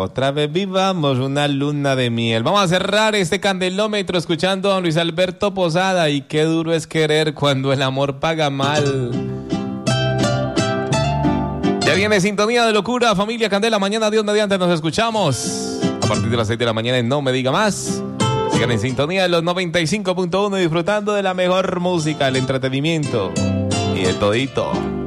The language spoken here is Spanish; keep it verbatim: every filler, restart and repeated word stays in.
Otra vez vivamos una luna de miel. Vamos a cerrar este candelómetro escuchando a don Luis Alberto Posada. Y qué duro es querer cuando el amor paga mal. Ya viene Sintonía de Locura, familia Candela. Mañana, Dios mediante, nos escuchamos a partir de las seis de la mañana en No Me Diga Más. Sigan en sintonía de los noventa y cinco punto uno disfrutando de la mejor música, el entretenimiento y de todito.